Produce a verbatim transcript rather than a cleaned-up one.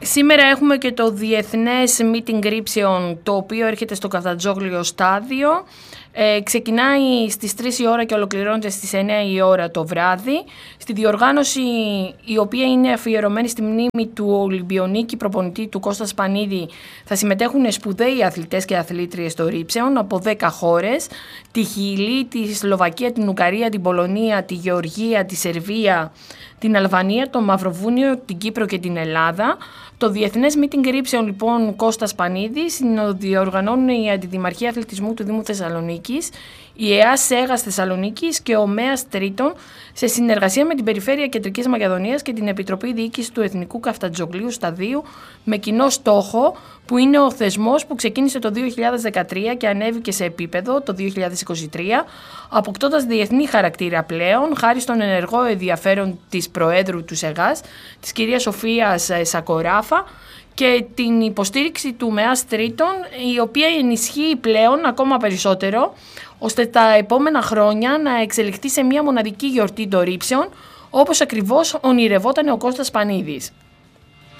Σήμερα έχουμε και το Διεθνές Meeting Ρήψεων, το οποίο έρχεται στο Καφτατζόγλιο στάδιο. Ε, ξεκινάει στις τρεις η ώρα και ολοκληρώνεται στις εννιά η ώρα το βράδυ. Στη διοργάνωση, η οποία είναι αφιερωμένη στη μνήμη του Ολυμπιονίκη προπονητή του Κώστα Σπανίδη, θα συμμετέχουν σπουδαίοι αθλητές και αθλήτριες των ρήψεων από δέκα χώρες. Τη Χιλή, τη Σλοβακία, την Ουγγαρία, την Πολωνία, τη Γεωργία, τη Σερβία, την Αλβανία, το Μαυροβούνιο, την Κύπρο και την Ελλάδα. Το Διεθνές Meeting Ρήψεων, λοιπόν, Κώστας Σπανίδης, διοργανώνουν η Αντιδημαρχία Αθλητισμού του Δήμου Θεσσαλονίκης, η ΕΑΣ ΣΕΓΑΣ Θεσσαλονίκης και ο ΜΕΑΣ Τρίτων, σε συνεργασία με την Περιφέρεια Κεντρικής Μακεδονίας και την Επιτροπή Διοίκησης του Εθνικού Καφτατζογλίου Σταδίου, με κοινό στόχο, που είναι ο θεσμός που ξεκίνησε το δύο χιλιάδες δεκατρία και ανέβηκε σε επίπεδο το δύο χιλιάδες είκοσι τρία, αποκτώντας διεθνή χαρακτήρα πλέον, χάρη στον ενεργό ενδιαφέρον της Προέδρου του ΣΕΓΑΣ, της κυρίας Σοφίας Σακοράφα, και την υποστήριξη του ΜΕΑΣ Τρίτων, η οποία ενισχύει πλέον ακόμα περισσότερο, ώστε τα επόμενα χρόνια να εξελιχθεί σε μια μοναδική γιορτή των ρήψεων, όπως ακριβώς ονειρευόταν ο Κώστας Σπανίδης.